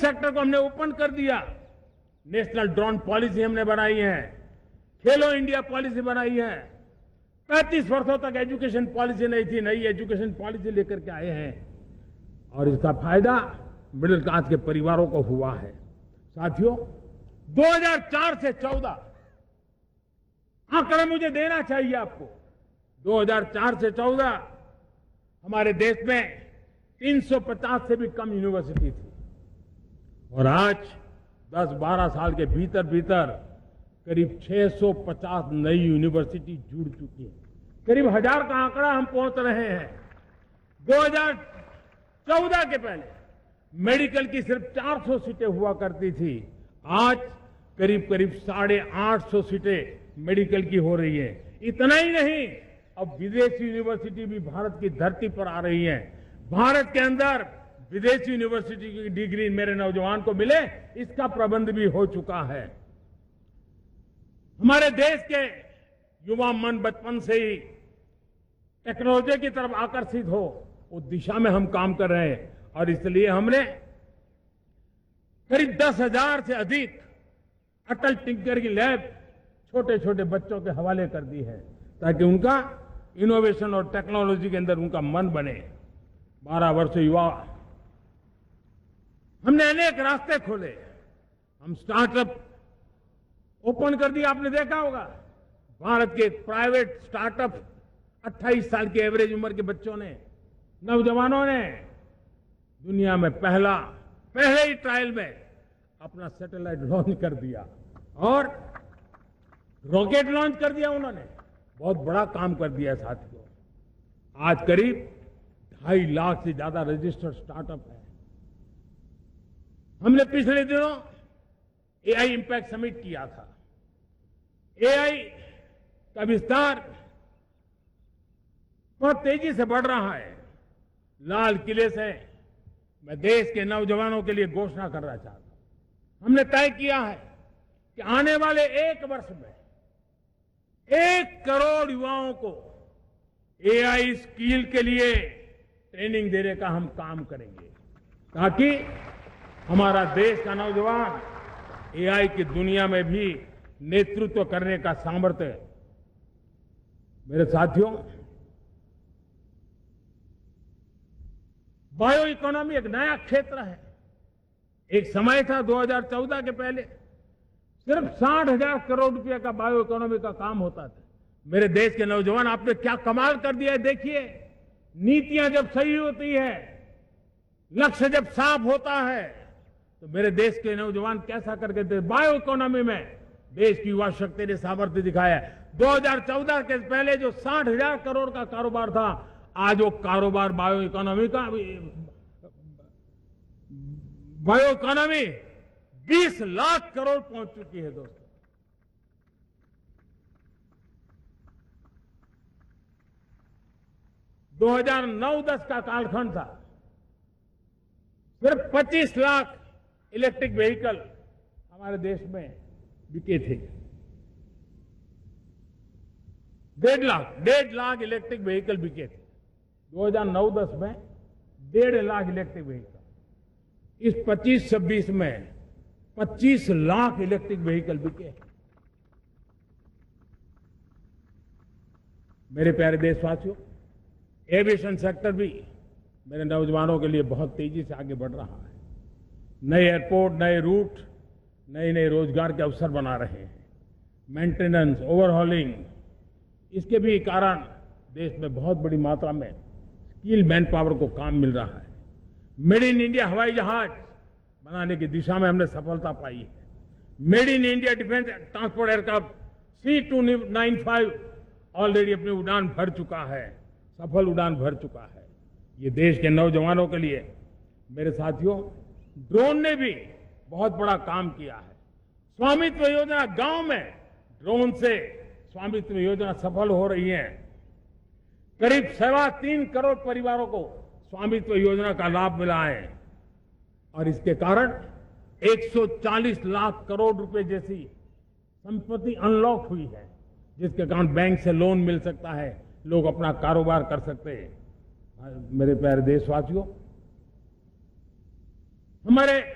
Sector को हमने open कर दिया। नेशनल ड्रोन पॉलिसी हमने बनाई है, खेलो इंडिया पॉलिसी बनाई है। 35 वर्षों तक एजुकेशन पॉलिसी नहीं थी, नई एजुकेशन पॉलिसी लेकर के आए हैं और इसका फायदा मिडिल क्लास के परिवारों को हुआ है। साथियों, 2004 से 14 आंकड़ा मुझे देना चाहिए आपको। 2004 से 14 हमारे देश में 350 से भी कम यूनिवर्सिटी थी और आज 10-12 साल के भीतर भीतर करीब 650 नई यूनिवर्सिटी जुड़ चुकी है। करीब 1000 का आंकड़ा हम पहुंच रहे हैं। 2014 के पहले मेडिकल की सिर्फ 400 सीटें हुआ करती थी, आज करीब 850 सीटें मेडिकल की हो रही है। इतना ही नहीं, अब विदेशी यूनिवर्सिटी भी भारत की धरती पर आ रही है। भारत के अंदर विदेशी यूनिवर्सिटी की डिग्री मेरे नौजवान को मिले, इसका प्रबंध भी हो चुका है। हमारे देश के युवा मन बचपन से ही टेक्नोलॉजी की तरफ आकर्षित हो, उस दिशा में हम काम कर रहे हैं और इसलिए हमने करीब 10,000 से अधिक अटल टिंकरिंग लैब छोटे छोटे बच्चों के हवाले कर दी है ताकि उनका इनोवेशन और टेक्नोलॉजी के अंदर उनका मन बने। 12 वर्ष युवा, हमने अनेक रास्ते खोले। हम स्टार्टअप ओपन कर दिया, आपने देखा होगा। भारत के प्राइवेट स्टार्टअप 28 साल की एवरेज उम्र के बच्चों ने, नौजवानों ने दुनिया में पहले ही ट्रायल में अपना सैटेलाइट लॉन्च कर दिया और रॉकेट लॉन्च कर दिया। उन्होंने बहुत बड़ा काम कर दिया साथियों। आज करीब 2.5 लाख से ज्यादा रजिस्टर्ड स्टार्टअप है। हमने पिछले दिनों एआई इंपैक्ट समिट किया था। एआई का विस्तार बहुत तेजी से बढ़ रहा है। लाल किले से मैं देश के नौजवानों के लिए घोषणा करना चाहता हूं। हमने तय किया है कि आने वाले 1 वर्ष में 1 करोड़ युवाओं को एआई स्किल के लिए ट्रेनिंग देने का हम काम करेंगे ताकि हमारा देश का नौजवान एआई की दुनिया में भी नेतृत्व करने का सामर्थ्य। मेरे साथियों, बायो इकोनॉमी एक नया क्षेत्र है। एक समय था 2014 के पहले सिर्फ 60,000 करोड़ रुपए का बायो इकोनॉमी का काम होता था। मेरे देश के नौजवान, आपने क्या कमाल कर दिया है। देखिए, नीतियां जब सही होती है, लक्ष्य जब साफ होता है, तो मेरे देश के नौजवान कैसा करके थे। बायो इकोनॉमी में देश की युवा शक्ति ने सामर्थ्य दिखाया है। 2014 के पहले जो 60,000 करोड़ का कारोबार था, आज वो कारोबार बायो इकोनॉमी 20 लाख करोड़ पहुंच चुकी है दोस्तों। दो 2009-10 का कालखंड था, सिर्फ 25 लाख इलेक्ट्रिक व्हीकल हमारे देश में बिके थे। 1.5 लाख इलेक्ट्रिक व्हीकल बिके थे 2009-10 में। 1.5 लाख इलेक्ट्रिक व्हीकल। इस 25-26 में 25 लाख इलेक्ट्रिक व्हीकल बिके। मेरे प्यारे देशवासियों, एविएशन सेक्टर भी मेरे नौजवानों के लिए बहुत तेजी से आगे बढ़ रहा है। नए एयरपोर्ट, नए रूट, नए रोजगार के अवसर बना रहे हैं। मेंटेनेंस, ओवरहॉलिंग, इसके भी कारण देश में बहुत बड़ी मात्रा में स्किल मैन पावर को काम मिल रहा है। मेड इन इंडिया हवाई जहाज बनाने की दिशा में हमने सफलता पाई है। Made in India defence transport aircraft C295 already अपनी उड़ान भर चुका है, सफल उड़ान भर चुका है। ये देश के नौजवानों के लिए, मेरे साथियों, ड्रोन ने भी बहुत बड़ा काम किया है। स्वामित्व योजना, गांव में ड्रोन से स्वामित्व योजना सफल हो रही है। करीब 3.25 करोड़ परिवारों को स्वामित्व योजना का लाभ मिला है और इसके कारण 140 लाख करोड़ रुपए जैसी संपत्ति अनलॉक हुई है, जिसके कारण बैंक से लोन मिल सकता है, लोग अपना कारोबार कर सकते हैं। मेरे प्यारे देशवासियों, हमारे